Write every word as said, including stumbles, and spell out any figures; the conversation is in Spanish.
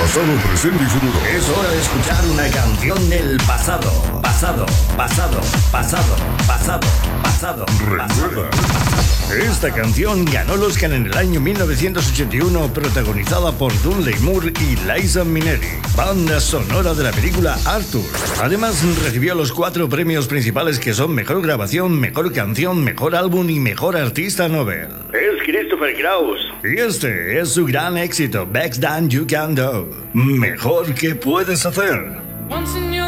pasado, presente y futuro. Es hora de escuchar una canción del pasado. Pasado, pasado, pasado, pasado, pasado. Recuerda. Esta canción ganó el Oscar en el año mil novecientos ochenta y uno, protagonizada por Dudley Moore y Liza Minnelli. Banda sonora de la película Arthur. Además, recibió los cuatro premios principales que son Mejor Grabación, Mejor Canción, Mejor Álbum y Mejor Artista Nobel. Es Christopher Kraus. Y este es su gran éxito, Best Than You Can Do. Mejor que puedes hacer. Once in your